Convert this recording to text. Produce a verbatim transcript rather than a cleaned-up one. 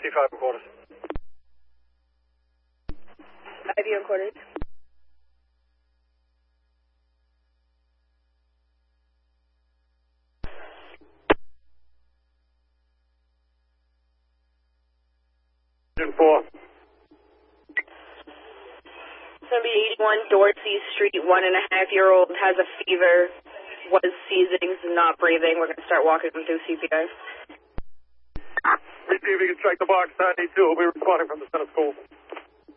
C five and quarters. I V and quarters. four. It's going to be eighty-one Dorsey Street, one and a half year old, has a fever, was seizing, not breathing. We're going to start walking him through C P R. Receive, you can strike the box, ninety-two. We'll be responding from the center school.